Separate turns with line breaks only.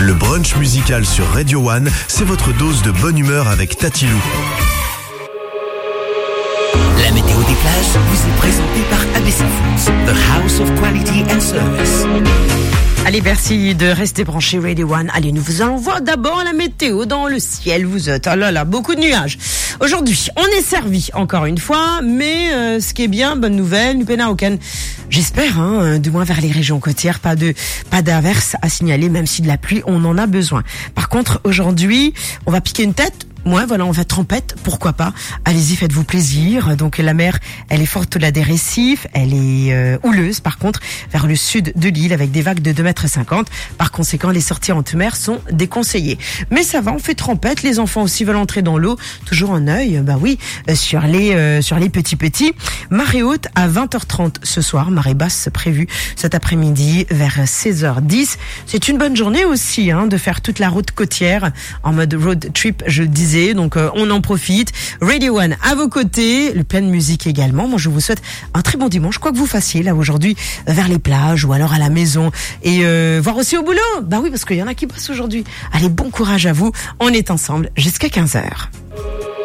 Le brunch musical sur Radio One, c'est votre dose de bonne humeur avec Tatilou.
La météo des plages vous est présentée par ABC Foods, the house of quality and service.
Allez, merci de rester branché Radio One. Allez, nous vous allons voir d'abord la météo dans le ciel. Vous êtes, oh là là, beaucoup de nuages. Aujourd'hui, on est servi encore une fois, mais ce qui est bien, bonne nouvelle, nous peinons aucun. J'espère, du moins vers les régions côtières, pas d'averses à signaler, même si de la pluie, on en a besoin. Par contre, aujourd'hui, on va piquer une tête. Ouais, voilà, on va tempête, pourquoi pas. Allez-y, faites-vous plaisir. Donc la mer, elle est forte au-delà des récifs, elle est houleuse par contre vers le sud de l'île avec des vagues de 2,50 m. Par conséquent, les sorties en haute mer sont déconseillées. Mais ça va, on fait tempête, les enfants aussi veulent entrer dans l'eau, toujours un œil, sur les petits. Marée haute à 20h30 ce soir, marée basse prévue cet après-midi vers 16h10. C'est une bonne journée aussi de faire toute la route côtière en mode road trip, je disais. Donc on en profite. Radio One à vos côtés, le plein de musique également. Moi je vous souhaite un très bon dimanche, quoi que vous fassiez là aujourd'hui vers les plages ou alors à la maison et voir aussi au boulot. Bah oui, parce qu'il y en a qui bossent aujourd'hui. Allez, bon courage à vous. On est ensemble jusqu'à 15h.